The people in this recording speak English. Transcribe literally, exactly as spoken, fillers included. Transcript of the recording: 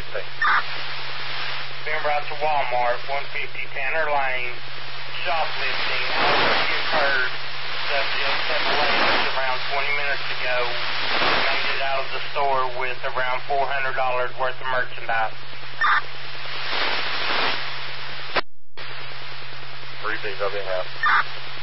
Thanks. Being brought to Walmart, one fifty Tanner Lane, shoplifting. Also, you've heard subject separated around twenty minutes ago. Made it out of the store with around four hundred dollars worth of merchandise. Three things I've been out.